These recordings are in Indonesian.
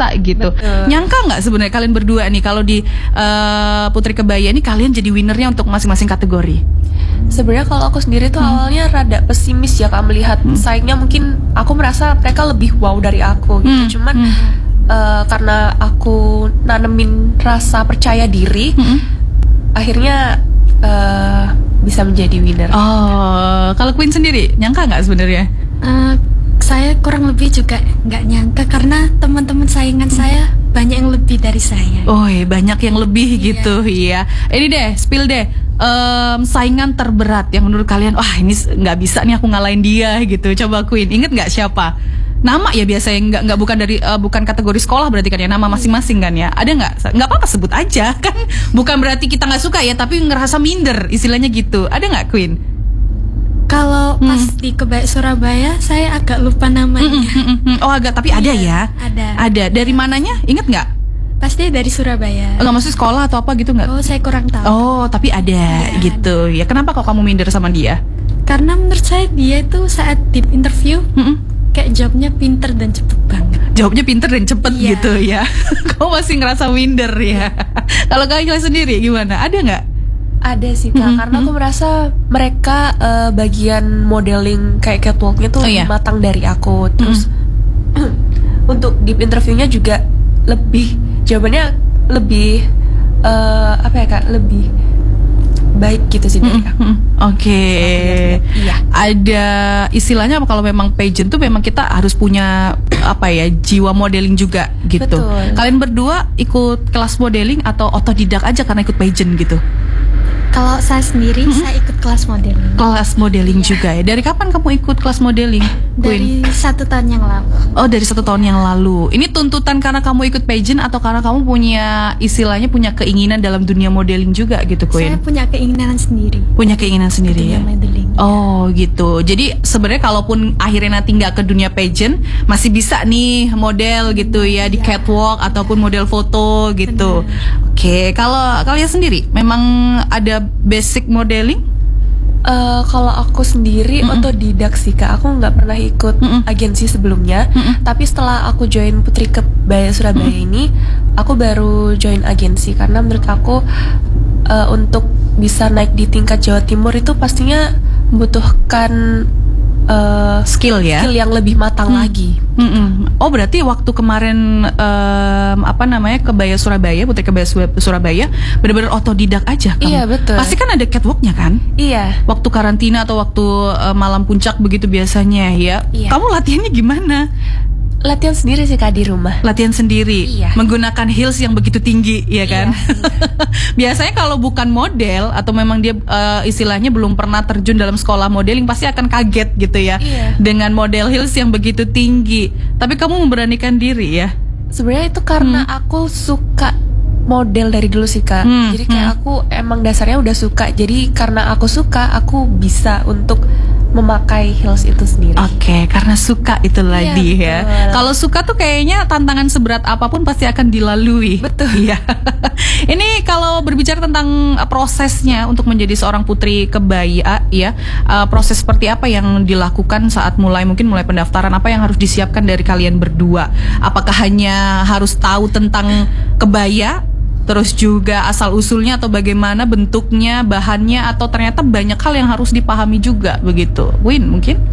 cita-cita gitu. Betul. Nyangka nggak sebenarnya kalian berdua nih kalau di Putri Kebaya ini kalian jadi winernya untuk masing-masing kategori? Sebenarnya kalau aku sendiri tuh awalnya rada pesimis ya Kak, melihat saingnya. Mungkin aku merasa mereka lebih wow dari aku gitu. Cuman karena aku nanemin rasa percaya diri, akhirnya bisa menjadi winner. Oh, kalau Queen sendiri nyangka nggak sebenarnya? Saya kurang lebih juga nggak nyangka karena teman-teman saingan saya banyak yang lebih dari saya. Oh, banyak yang lebih gitu, iya. Ini deh, spill deh. Saingan terberat yang menurut kalian, wah ini nggak bisa nih aku ngalahin dia gitu. Coba Queen, inget nggak siapa? Nama ya biasanya nggak bukan dari bukan kategori sekolah berarti kan ya, nama masing-masing kan ya. Ada nggak apa-apa sebut aja kan, bukan berarti kita nggak suka ya, tapi ngerasa minder istilahnya gitu. Ada nggak Queen? Kalau pas di Kebaya Surabaya saya agak lupa namanya. Oh agak, tapi ada ya? Ada. Dari mananya? Ingat nggak? Pasti dari Surabaya. Enggak, maksudnya sekolah atau apa gitu nggak? Oh, saya kurang tahu. Oh, tapi ada gitu. Ya, kenapa kok kamu minder sama dia? Karena menurut saya dia itu saat di interview kayak jawabnya pinter dan cepet banget. Jawabnya pinter dan cepet gitu ya. Kamu masih ngerasa minder ya. Kalau kalian sendiri gimana? Ada nggak? Ada sih Kak, karena aku merasa mereka bagian modeling kayak catwalknya tuh lebih matang dari aku. Terus untuk deep interviewnya juga lebih, jawabannya lebih apa ya Kak, lebih baik gitu sih dari aku. Oke. Iya. Ada istilahnya apa, kalau memang pageant tuh memang kita harus punya apa ya, jiwa modeling juga gitu. Betul. Kalian berdua ikut kelas modeling atau otodidak aja karena ikut pageant gitu? Kalau saya sendiri saya ikut kelas modeling. Kelas modeling juga ya. Dari kapan kamu ikut kelas modeling, Queen? Dari 1 tahun yang lalu. Oh, dari 1 tahun yang lalu. Ini tuntutan karena kamu ikut pageant atau karena kamu punya istilahnya punya keinginan dalam dunia modeling juga gitu, Queen? Saya punya keinginan sendiri. Punya keinginan sendiri ya. Modeling. Oh gitu. Jadi sebenarnya kalaupun akhirnya nanti nggak ke dunia pageant, masih bisa nih model gitu ya di catwalk ataupun model foto gitu. Oke, kalau kalian sendiri memang ada basic modeling? Kalau aku sendiri otodidak sih Kak. Aku nggak pernah ikut agensi sebelumnya. Tapi setelah aku join Putri Kebaya Surabaya ini, aku baru join agensi karena menurut aku untuk bisa naik di tingkat Jawa Timur itu pastinya membutuhkan skill ya, skill yang lebih matang lagi. Oh berarti waktu kemarin apa namanya Kebaya Surabaya, Putri Kebaya Surabaya benar-benar otodidak aja kamu? Iya betul. Pasti kan ada catwalknya kan? Iya. Waktu karantina atau waktu malam puncak begitu biasanya ya. Iya. Kamu latihannya gimana? Latihan sendiri sih Kak di rumah. Latihan sendiri, menggunakan heels yang begitu tinggi, ya kan? Biasanya kalau bukan model atau memang dia istilahnya belum pernah terjun dalam sekolah modeling, pasti akan kaget gitu ya, dengan model heels yang begitu tinggi. Tapi kamu memberanikan diri ya? Sebenarnya itu karena aku suka model dari dulu sih Kak. Jadi kayak aku emang dasarnya udah suka. Jadi karena aku suka, aku bisa untuk memakai heels itu sendiri. Oke, karena suka itu lagi ya. Kalau suka tuh kayaknya tantangan seberat apapun pasti akan dilalui. Betul. Iya. Ini kalau berbicara tentang prosesnya untuk menjadi seorang putri kebaya ya, proses seperti apa yang dilakukan saat mulai pendaftaran, apa yang harus disiapkan dari kalian berdua? Apakah hanya harus tahu tentang kebaya, terus juga asal-usulnya atau bagaimana bentuknya, bahannya, atau ternyata banyak hal yang harus dipahami juga begitu? Win mungkin?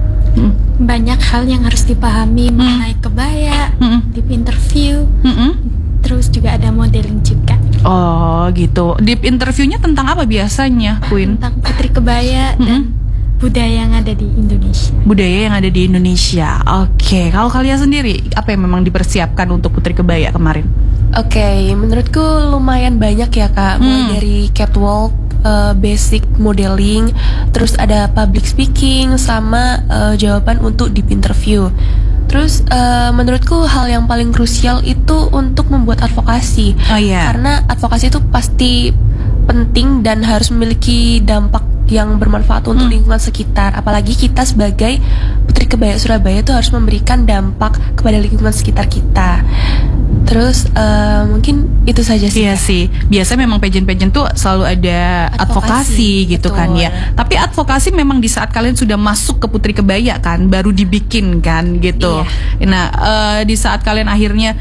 Banyak hal yang harus dipahami mengenai kebaya, deep interview, terus juga ada modeling juga. Oh gitu. Deep interviewnya tentang apa biasanya, Queen? Tentang putri kebaya dan budaya yang ada di Indonesia. Budaya yang ada di Indonesia. Oke, kalau kalian sendiri apa yang memang dipersiapkan untuk putri kebaya kemarin? Oke, menurutku lumayan banyak ya Kak. Mulai dari catwalk, basic modeling, terus ada public speaking, sama jawaban untuk deep interview. Terus menurutku hal yang paling krusial itu untuk membuat advokasi. Karena advokasi itu pasti penting dan harus memiliki dampak yang bermanfaat untuk lingkungan sekitar. Apalagi kita sebagai Putri Kebaya Surabaya itu harus memberikan dampak kepada lingkungan sekitar kita. Terus mungkin itu saja sih. Iya sih. Biasanya memang pageant-pageant tuh selalu ada advokasi gitu kan ya. Tapi advokasi memang di saat kalian sudah masuk ke Putri Kebaya kan, baru dibikin kan gitu. Nah, di saat kalian akhirnya